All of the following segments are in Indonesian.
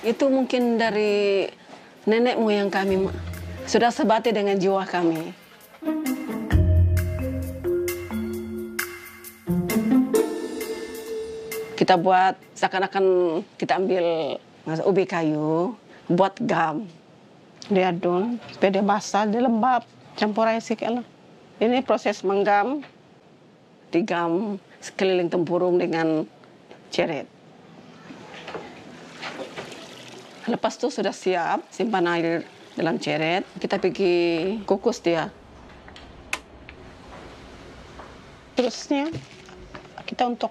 Itu mungkin dari nenek moyang kami, sudah sebati dengan jiwa kami. Kita buat seakan-akan kita ambil ubi kayu, buat gam. Diadun, supaya dia basah, dia lembab, campur air sikit lah. Ini proses menggam, digam sekeliling tempurung dengan ceret. Lepas itu sudah siap, simpan air dalam ceret, kita pergi kukus dia. Terusnya kita untuk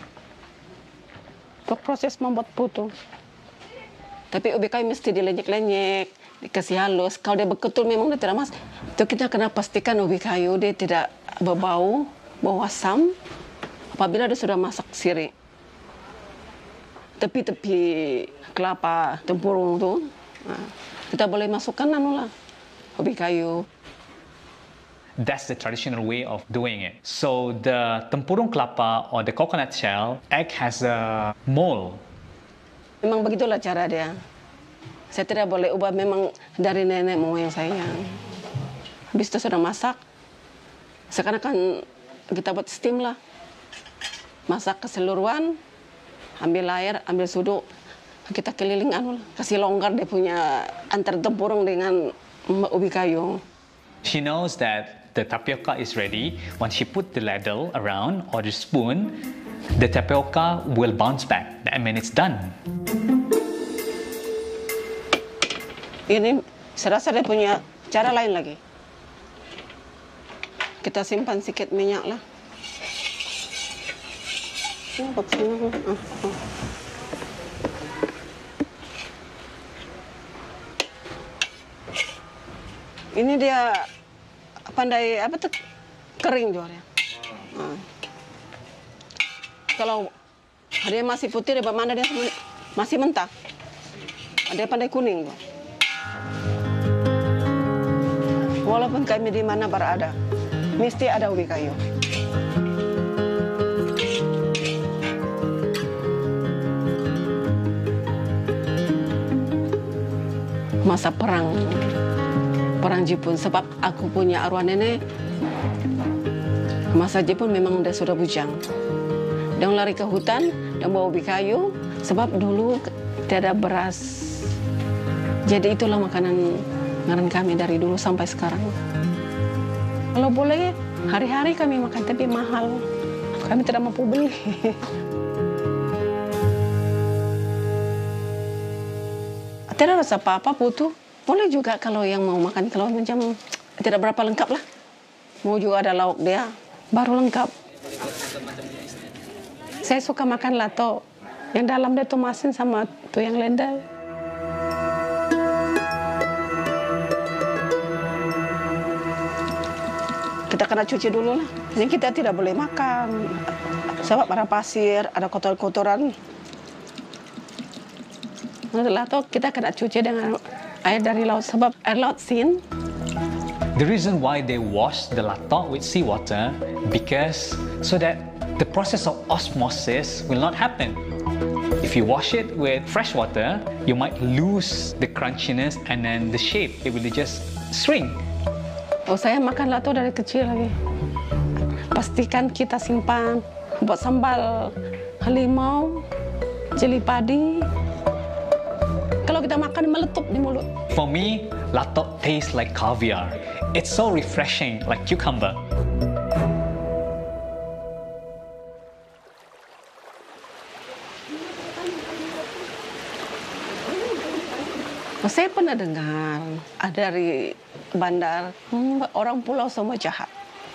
proses membuat putu. Tapi ubi kayu mesti dilenyek-lenyek, dikasih halus. Kalau dia beketul memang dia tidak mas. Itu kita kena pastikan ubi kayu dia tidak berbau, bau asam. Apabila dia sudah masak sirih. Tepi-tepi kelapa tempurung tu, kita boleh masukkan ubi kayu. That's the traditional way of doing it. So the tempurung kelapa or the coconut shell, egg has a mold. Memang begitulah cara dia. Saya tidak boleh ubah, memang dari nenek moyang saya. Habis itu sudah masak, sekarang kan kita buat steam lah. Masak keseluruhan, ambil air, ambil sudu, kita keliling kasih longgar dia punya antar tempurung dengan ubi kayu. She knows that the tapioca is ready. Once she put the ladle around or the spoon, the tapioca will bounce back. That means it's done. Ini saya rasa dia punya cara lain lagi. Kita simpan sedikit minyak lah. Ini dia pandai kering juga ya. Kalau dia masih putih, dia mana dia masih mentah. Dia pandai kuning. Walaupun kami di mana berada, mesti ada ubi kayu. Masa perang Jepun, sebab aku punya arwah nenek. Masa Jepun memang dia sudah bujang. Dia lari ke hutan, dia bawa ubi kayu, sebab dulu tidak ada beras. Jadi itulah makanan kami dari dulu sampai sekarang. Kalau boleh, hari-hari kami makan, tapi mahal. Kami tidak mampu beli. Tidak rasa apa-apa putu. Boleh juga kalau yang mau makan, kalau macam tidak berapa lengkap lah. Mau juga ada lauk dia, baru lengkap. Saya suka makan lato. Yang dalam dia tuh masin sama tuh yang lendal. Kita kena cuci dulu lah. Ini kita tidak boleh makan. Sebab ada pasir, ada kotor-kotoran. Lato kita kena cuci dengan air dari laut, sebab air laut sin. The reason why they wash the latok with seawater, because so that the process of osmosis will not happen. If you wash it with fresh water, you might lose the crunchiness and then the shape. It will just shrink. Oh, saya makan lato dari kecil lagi. Pastikan kita simpan buat sambal halimau, cili padi. Kalau kita makan meletup di mulut. For me, latok tastes like caviar. It's so refreshing, like cucumber. Saya pernah dengar ada dari bandar, orang pulau semua jahat.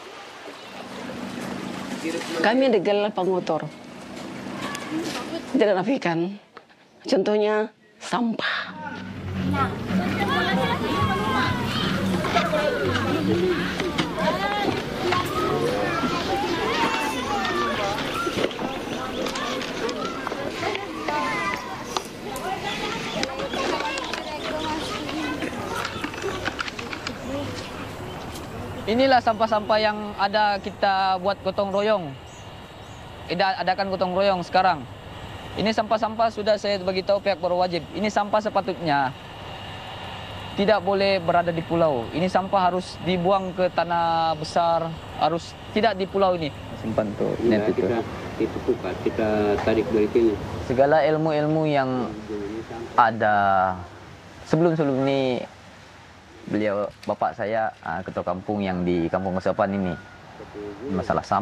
Kami digelar pengotor. Tidak nafikan. Contohnya sampah. Inilah sampah-sampah yang ada kita buat gotong royong. Adakan gotong royong sekarang. Ini sampah-sampah sudah saya beritahu pihak berwajib. Ini sampah sepatutnya tidak boleh berada di pulau. Ini sampah harus dibuang ke tanah besar, harus tidak di pulau ini. Simpan tuh. Enggak, kita tukar, kita tarik dari sini. Segala ilmu-ilmu yang ada sebelum ini beliau bapak saya ketua kampung yang di Kampung Kesapan ini masalah sampah.